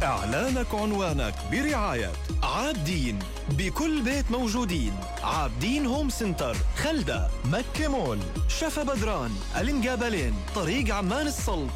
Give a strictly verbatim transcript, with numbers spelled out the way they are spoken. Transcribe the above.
إعلانك عنوانك برعاية عابدين، بكل بيت موجودين. عابدين هوم سنتر، خلدة، مكة مول، شفا بدران، المقابلين، طريق عمان السلط.